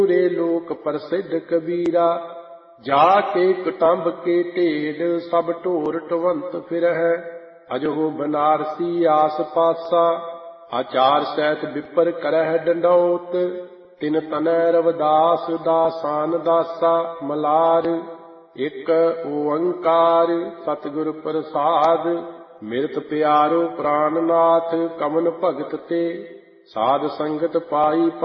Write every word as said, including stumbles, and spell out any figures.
ਪੂਰੇ ਲੋਕ ਪ੍ਰਸਿੱਧ ਕਬੀਰਾ। ਜਾ ਕੇ ਕੁਟੰਬ ਕੇ ਢੇਡ ਸਭ ਢੋਰ ਢਵੰਤ ਫਿਰਹਿ। ਅਜੋ ਬਨਾਰਸੀ ਆਸ ਪਾਸਾ ਆਚਾਰ ਸਹਿਤ ਵਿਪਰ ਕਰਹਿ ਡੰਡੌਤ। ਤਿਨ ਤਨੈ ਰਵਿਦਾਸ ਦਾਸਾਨ ਦਾਸਾ ਮਲਾਰ। ਇਕ ਓੰਕਾਰ ਸਤਿਗੁਰ ਪ੍ਰਸਾਦ। ਮਿਰਤ ਪਿਆਰੋ ਪ੍ਰਾਨਨਾਥ ਕਮਨ ਭਗਤ ਤੇ। ਸਾਧ ਸੰਗਤ ਪਾਈ